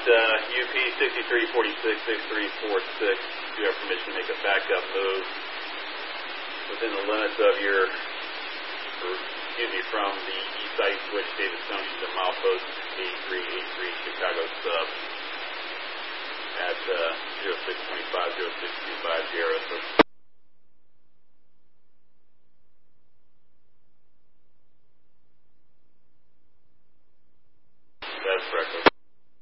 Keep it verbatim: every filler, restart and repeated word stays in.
uh, U P sixty-three forty-six, sixty-three forty-six, you have permission to make a backup move within the limits of your, or, excuse me, from the east side switch Davis-Tony to milepost eighty-three eighty-three Chicago sub at uh, zero six two five, zero six two five, zero. So